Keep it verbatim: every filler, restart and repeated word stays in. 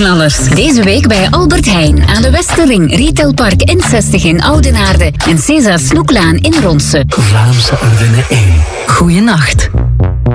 prijsknallers. Deze week bij Albert Heijn aan de Westerring, Retailpark N zestig in Oudenaarde en César Snoeklaan in Ronse. Vlaamse Ardennen één. Goeienacht.